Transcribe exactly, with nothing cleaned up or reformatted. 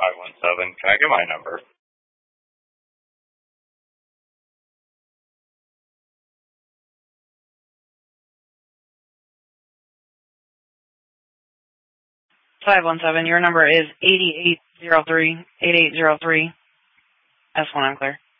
five one seven. Can I get my number? five one seven, your number is eight eight zero three, eight eight zero three. S one, I'm clear.